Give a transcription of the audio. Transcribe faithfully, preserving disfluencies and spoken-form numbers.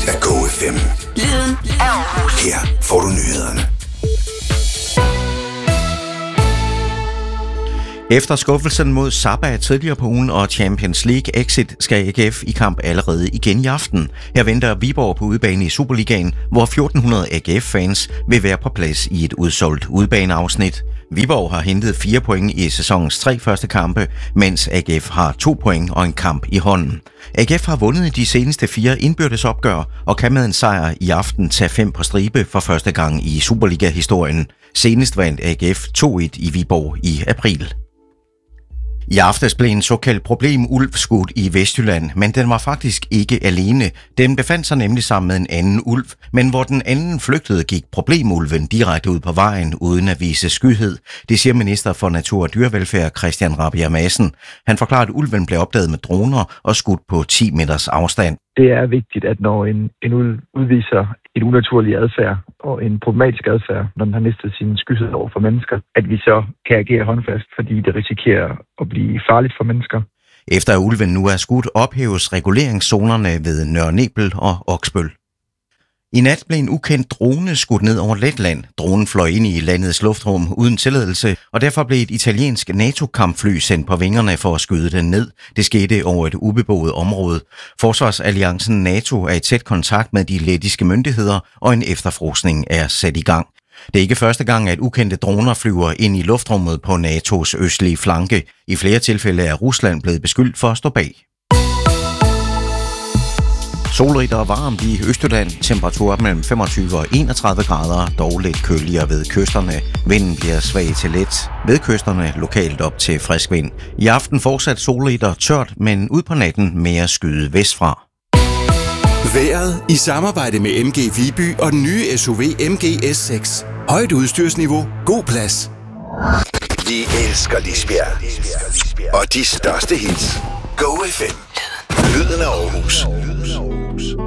afsnit af Go F M. Lyden af Aarhus. Her får du nyhederne. Efter skuffelsen mod Sabah tidligere på ugen og Champions League exit skal A G F i kamp allerede igen i aften. Her venter Viborg på udebane i Superligaen, hvor fjorten hundrede A G F-fans vil være på plads i et udsolgt udebaneafsnit. Viborg har hentet fire point i sæsonens tre første kampe, mens A G F har to point og en kamp i hånden. A G F har vundet de seneste fire indbyrdes opgør og kan med en sejr i aften tage fem på stribe for første gang i Superliga-historien. Senest vandt A G F to et i Viborg i april. I aftes blev en såkaldt problemulv skudt i Vestjylland, men den var faktisk ikke alene. Den befandt sig nemlig sammen med en anden ulv, men hvor den anden flygtede, gik problemulven direkte ud på vejen uden at vise skyhed. Det siger minister for natur og dyrevelfærd Christian Rabjerg Madsen. Han forklarer, at ulven blev opdaget med droner og skudt på ti meters afstand. Det er vigtigt, at når en, en ulv udviser en unaturlig adfærd og en problematisk adfærd, når den har mistet sin skyhed over for mennesker, at vi så kan agere håndfast, fordi det risikerer at blive farligt for mennesker. Efter at ulven nu er skudt, ophæves reguleringszonerne ved Nørre Nebel og Oksbøl. I nat blev en ukendt drone skudt ned over Letland. Dronen fløj ind i landets luftrum uden tilladelse, og derfor blev et italiensk NATO-kampfly sendt på vingerne for at skyde den ned. Det skete over et ubeboet område. Forsvarsalliancen NATO er i tæt kontakt med de lettiske myndigheder, og en efterforskning er sat i gang. Det er ikke første gang, at ukendte droner flyver ind i luftrummet på NATO's østlige flanke. I flere tilfælde er Rusland blevet beskyldt for at stå bag. Solrigt og varmt i Østjylland. Temperatur mellem femogtyve og enogtredive grader, dog lidt køligere ved kysterne. Vinden bliver svag til let. Ved kysterne lokalt op til frisk vind. I aften fortsat solrigt og tørt, men ud på natten mere skyde vestfra. Vejret i samarbejde med M G Viby og den nye S U V M G S seks. Højt udstyrsniveau, god plads. Vi elsker Lisbjerg. Og de største hits. Go F M. Lyden af Aarhus.